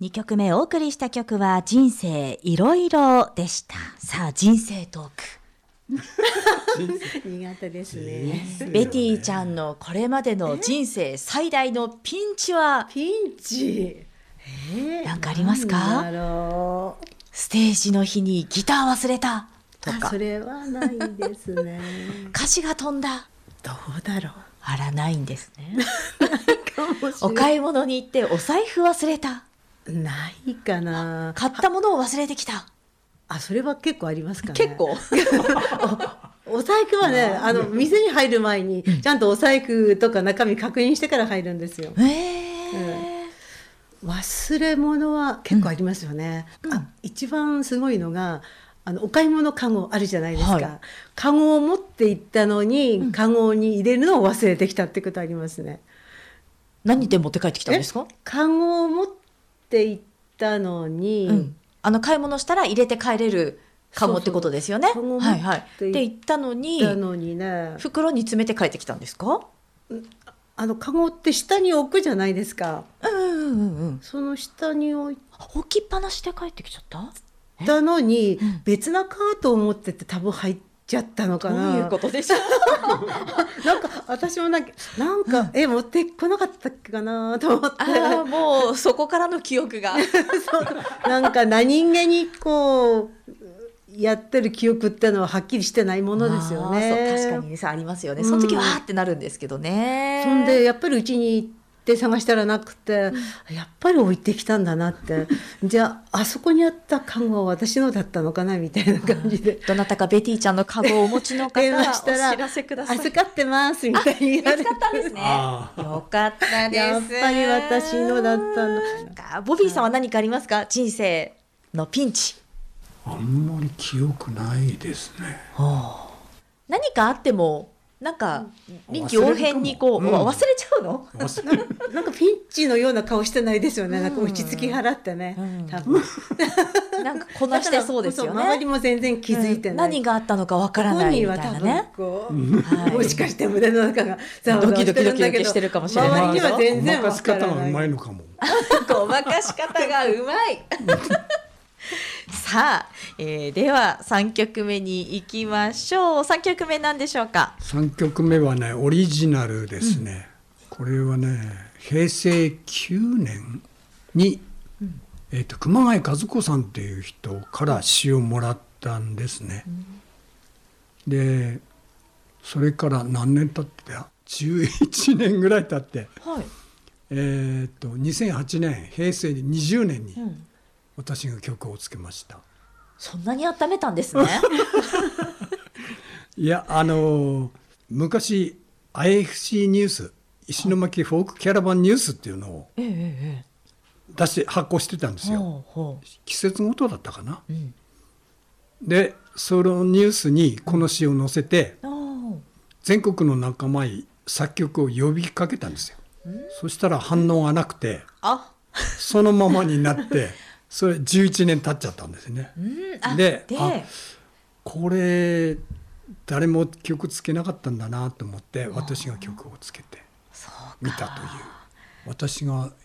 2曲目お送りした曲は人生いろいろでした。さあ人生トーク苦手ですね。 ベティちゃんのこれまでの人生最大のピンチはピンチ、 なんかありますか？ なんだろう。 ステージの日にギター忘れたとか、 それはないですね。 歌詞が飛んだ、 どうだろう。 あらないんですね。 かもしれない。 お買い物に行ってお財布忘れた、 ないかな。 買ったものを忘れてきた。 それは結構ありますかね。 結構お財布はね、店に入る前にちゃんとお財布とか中身確認してから入るんですよ。忘れ物は結構ありますよね。一番すごいのがお買い物カゴあるじゃないですか、はい、カゴを持って行ったのに、カゴに入れるのを忘れてきたってことありますね。 何で持って帰ってきたんですか？ カゴを持って行ったのに、 買い物したら入れて帰れるカゴってことですよね。はいはい。で行ったのにね、袋に詰めて帰ってきたんですか？ カゴって下に置くじゃないですか。その下に置きっぱなしで帰ってきちゃったのに、別なカートを持ってって多分入っちゃったのかな。 どういうことでしょう。 なんか私もなんか持ってこなかったっけかなと思って。 もうそこからの記憶がそうなんか何気にこうやってる記憶ってのははっきりしてないものですよね。 そう確かにさありますよね。その時はーってなるんですけどね。 そんでやっぱりうちに行って探したらなくて、やっぱり置いてきたんだなってじゃああそこにあったカゴは私のだったのかなみたいな感じで、 どなたかベティちゃんのカゴをお持ちの方はお知らせください。 預かってますみたいに言われて、 見つかったんですね。よかったです。 やっぱり私のだったのか。ボビーさんは何かありますか？人生のピンチ。 あんまり記憶ないですね。 何かあってもなんか臨機応変に忘れちゃうの？ なんかピンチのような顔してないですよね。なんか落ち着き払ってね、多分なんかこなしてそうですよね。 周りも全然気づいてない、 何があったのかわからないみたいなね。 もしかして胸の中がドキドキドキドキしてるかもしれない。 周りには全然ごまかし方がうまいのかも。 ごまかし方がうまい。さあ、では3曲目に行きましょう。3曲目何でしょうか ？3曲目はねオリジナルですね、これはね平成9年に、熊谷和子さんっていう人から詩をもらったんですね、でそれから何年経ってた11年ぐらい経って、2008年平成20年に、私が曲をつけました。 そんなに温めたんですね。 いや昔 IFC ニュース石巻フォークキャラバンニュースっていうのを発行してたんですよ。季節ごとだったかな、でそのニュースにこの詩を載せて、全国の仲間に作曲を呼びかけたんですよ。そしたら反応がなくてそのままになってそれ11年経っちゃったんですね。でこれ誰も曲つけなかったんだなと思って私が曲をつけてみたという、私が